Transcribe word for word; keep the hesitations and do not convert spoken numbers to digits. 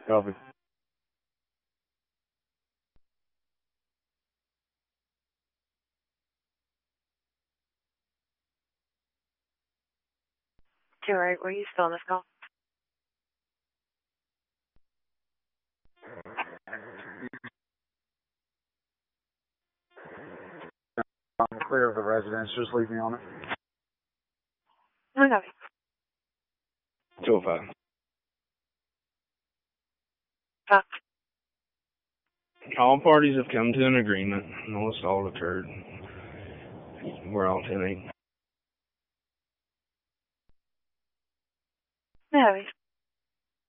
Copy. two oh eight, were you still on this call? I'm clear of the residence. Just leave me on it. No, copy. two oh five. Talk. All parties have come to an agreement. No assault occurred. We're all ten eight. No, copy.